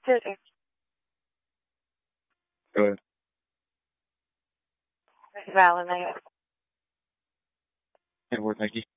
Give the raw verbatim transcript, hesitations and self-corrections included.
Good. Go ahead. Valid. Can't work, thank you.